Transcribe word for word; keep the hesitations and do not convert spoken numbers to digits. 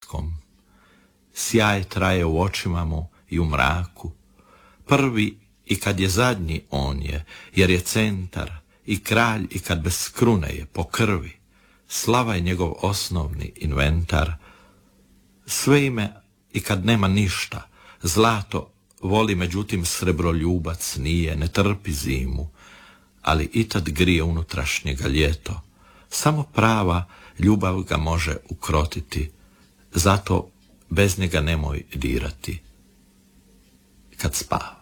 nebeskom. Sjaj traje u očima mu i u mraku. Prvi i kad je zadnji on je, jer je centar i kralj i kad bez krune je po krvi. Slava je njegov osnovni inventar. Sve ime i kad nema ništa. Zlato voli, međutim srebroljubac nije, ne trpi zimu, ali i tad grije unutrašnjega ljeto. Samo prava ljubav ga može ukrotiti, zato bez njega nemoj dirati kad spava.